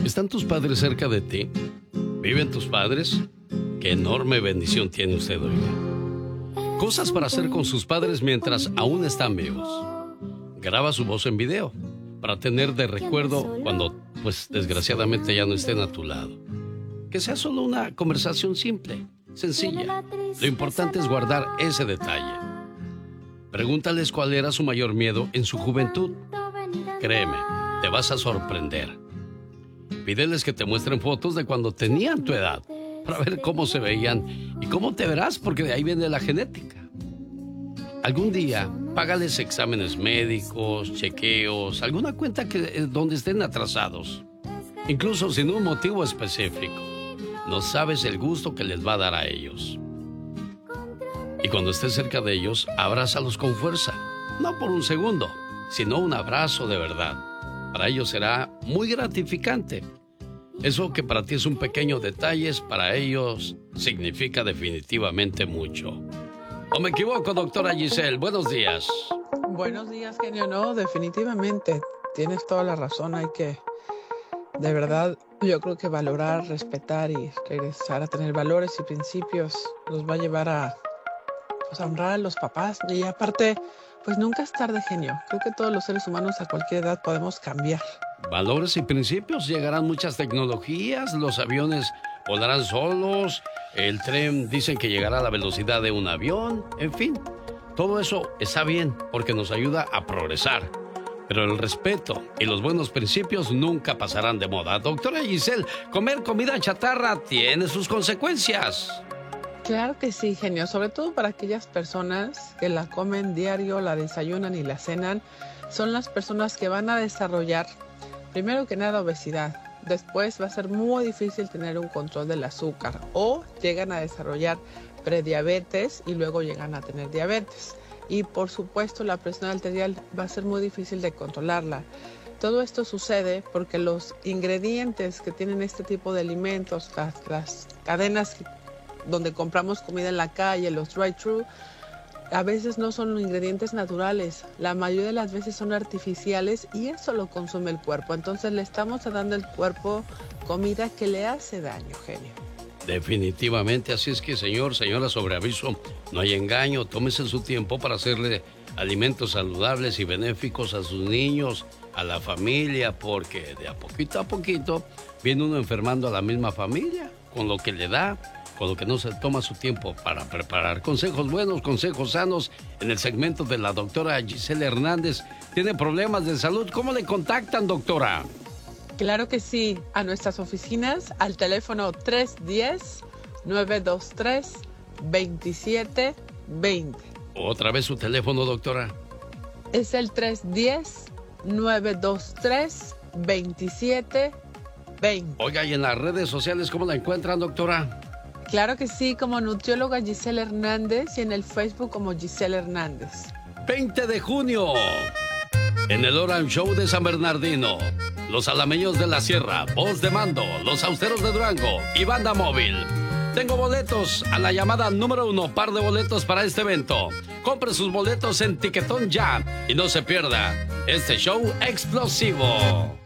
¿Están tus padres cerca de ti? ¿Viven tus padres? Qué enorme bendición tiene usted, oiga. Cosas para hacer con sus padres mientras aún están vivos. Graba su voz en video para tener de recuerdo cuando, pues, desgraciadamente ya no estén a tu lado. Que sea solo una conversación simple, sencilla. Lo importante es guardar ese detalle. Pregúntales cuál era su mayor miedo en su juventud. Créeme, te vas a sorprender. Pídeles que te muestren fotos de cuando tenían tu edad, para ver cómo se veían y cómo te verás, porque de ahí viene la genética. Algún día, págales exámenes médicos, chequeos, alguna cuenta donde estén atrasados, incluso sin un motivo específico. No sabes el gusto que les va a dar a ellos. Y cuando estés cerca de ellos, abrázalos con fuerza, no por un segundo, sino un abrazo de verdad. Para ellos será muy gratificante. Eso que para ti es un pequeño detalle, para ellos significa definitivamente mucho. ¿O me equivoco, doctora Giselle? Buenos días. Buenos días, genio. No, definitivamente. Tienes toda la razón. Hay que, de verdad, yo creo que valorar, respetar y regresar a tener valores y principios nos va a llevar a, pues, a honrar a los papás. Y aparte, pues nunca es tarde, genio. Creo que todos los seres humanos a cualquier edad podemos cambiar. Valores y principios, llegarán muchas tecnologías, los aviones volarán solos, el tren dicen que llegará a la velocidad de un avión, en fin, todo eso está bien porque nos ayuda a progresar. Pero el respeto y los buenos principios nunca pasarán de moda. Doctora Giselle, comer comida chatarra tiene sus consecuencias. Claro que sí, genio, sobre todo para aquellas personas que la comen diario, la desayunan y la cenan, son las personas que van a desarrollar, primero que nada, obesidad. Después va a ser muy difícil tener un control del azúcar o llegan a desarrollar prediabetes y luego llegan a tener diabetes. Y por supuesto la presión arterial va a ser muy difícil de controlarla. Todo esto sucede porque los ingredientes que tienen este tipo de alimentos, las cadenas donde compramos comida en la calle, los drive-thru, a veces no son ingredientes naturales. La mayoría de las veces son artificiales y eso lo consume el cuerpo. Entonces le estamos dando al cuerpo comida que le hace daño, genio. Definitivamente, así es que, señora, sobre aviso, no hay engaño. Tómese su tiempo para hacerle alimentos saludables y benéficos a sus niños, a la familia, porque de a poquito viene uno enfermando a la misma familia, con lo que le da, con lo que no se toma su tiempo para preparar. Consejos buenos, consejos sanos en el segmento de la doctora Giselle Hernández. ¿Tiene problemas de salud? ¿Cómo le contactan, doctora? Claro que sí, a nuestras oficinas al teléfono 310-923-2720. Otra vez su teléfono, doctora. Es el 310-923-2720. Oiga, ¿y en las redes sociales cómo la encuentran, doctora? Claro que sí, como nutrióloga Giselle Hernández y en el Facebook como Giselle Hernández. 20 de junio, en el Orange Show de San Bernardino, los alameños de la Sierra, Voz de Mando, los austeros de Durango y Banda Móvil. Tengo boletos a la llamada número 1, par de boletos para este evento. Compre sus boletos en Tiquetón ya y no se pierda este show explosivo.